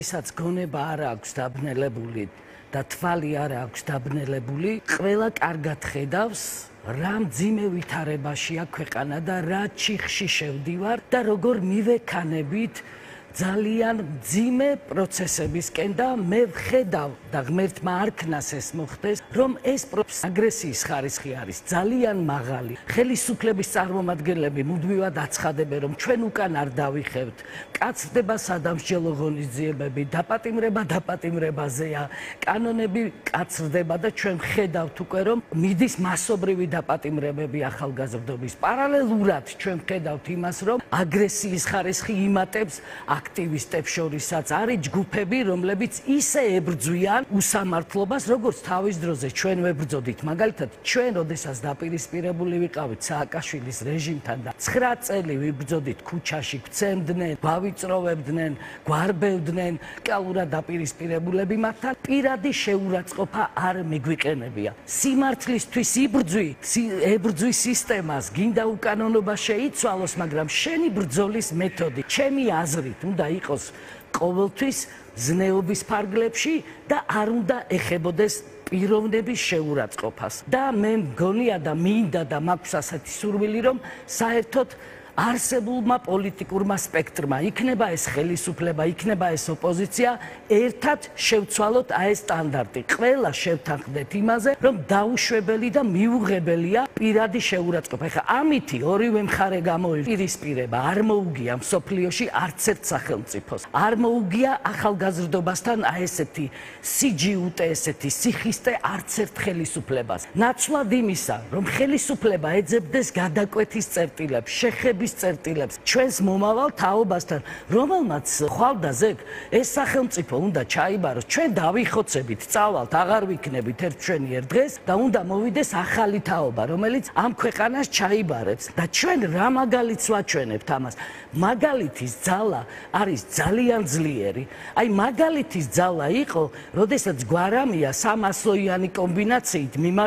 ისაც გონება არ აქვს დაბნელებული და თვალი არ აქვს დაბნელებული, ყველა კარგად ხედავს რა მძიმე ვითარებაშია ქვეყანა და რა ჩიხში შევდივარ და როგორ მივექანებით ძალიან მძიმე პროცესებისკენ და მე ვხედავ და ღმერთმა არ ქნას ეს მოხდეს, რომ ეს აგრესიის ხარისხი არის ძალიან მაღალი. ხელისუფლების წარმომადგენლები მუდმივად აცხადებენ, რომ ჩვენ უკან არ დავიხევთ. კაცდება სადამსჯელო ღონისძიებები, დაპატიმრებაზეა, კანონები კაცრდება და ჩვენ ვხედავთ უკვე, რომ მიდის მასობრივი დაპატიმრებები ახალგაზრდობის. პარალელურად ჩვენ ვხედავთ იმას, რომ აგრესიის ხარისხი იმატებს აქტივისტებს შორისაც არის ჯგუფები, რომლებიც ისე ებრძვიან უსამართლობას, როგორც თავის დროზე ჩვენ ვებრძოდით. მაგალითად, ჩვენ როდესაც დაპირისპირებული ვიყავით სააკაშვილის რეჟიმთან და 9 წელი ვიბრძოდით ქუჩაში, გვცემდნენ, გვავიწროვებდნენ, გვარბევდნენ, კალურად დაპირისპირებულები მათთან პირადი შეურაცხყოფა არ მიგვიყენებია. სიმართლისთვის ებრძვის სისტემას გინდა უკანონობა შეიცვალოს, მაგრამ შენი ბრძოლის მეთოდი, ჩემი აზრით, უნდა იყოს ყოველთვის ზნეობის ფარგლებში და არ უნდა ეხებოდეს პიროვნების შეურაცხყოფას. და მე მგონია და მინდა და მაქვს ასეთი სურვილი, რომ საერთოდ არსებულმა პოლიტიკურმა სპექტრმა, იქნება ეს ხელისუფლება, იქნება ეს ოპოზიცია, ერთად შევცვალოთ ეს სტანდარტი. ყველა შევთანხმდეთ იმაზე, რომ დაუშვებელი და მიუღებელია პირადი შეურაცხყოფა. ეხლა ამითი ორივე მხარე გამოირისპირება, არ მოუგია მსოფლიოში არც ერთ სახელმწიფოს. არ მოუგია ახალგაზრდობასთან ესეთი სიჯიუტე, ესეთი სიხისტე არც ერთ ხელისუფლებას. ნაცვლად იმისა, რომ ხელისუფლება ეძებდეს გადაკვეთის წერტილებს, შეხების წერტილებს ჩვენს მომავალ თაობასთან, რომელმაც ხვალდაზეկ ეს სახელმწიფო უნდა ჩაიბაროს, ჩვენ დავიხოცებით, წავალთ, აღარ ვიქნებით ერთჩვენიერ დღეს და უნდა მოვიდეს ახალი თაობა, რომელიც ამ ქვეყანას ჩაიბარებს და ჩვენ რა მაგალითს ვაჩვენებთ ამას. მაგალითის ძალა არის ძალიან ძლიერი. აი მაგალითის ძალა იყო, როდესაც გვარამია 300-იანი კომბინაციით